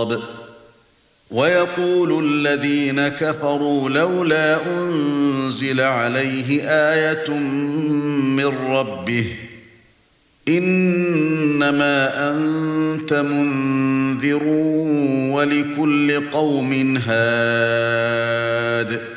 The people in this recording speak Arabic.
خطاب ويقول الذين كفروا لولا أنزل عليه آية من ربه إنما أنت منذر ولكل قوم هاد